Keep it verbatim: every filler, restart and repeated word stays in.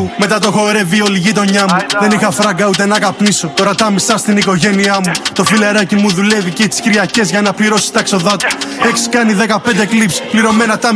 μου. Μετά το χορεύει όλη η γειτονιά μου. Δεν είχα φράγκα ούτε να καπνίσω. Τώρα τα μισά στην οικογένειά μου. Το φιλεράκι μου δουλεύει και τις Κυριακές για να πληρώσει τα έξοδά του. Έχεις κάνει δεκαπέντε κλιπς, πληρωμένα τα